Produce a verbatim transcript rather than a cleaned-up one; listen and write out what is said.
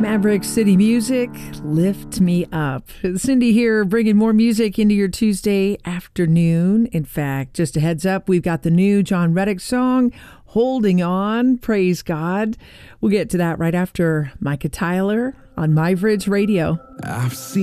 Maverick City Music, Lift Me Up. Cindy here, bringing more music into your Tuesday afternoon. In fact, just a heads up, we've got the new John Reddick song, Holding On. Praise God. We'll get to that right after Micah Tyler on MyVridge Radio. I've seen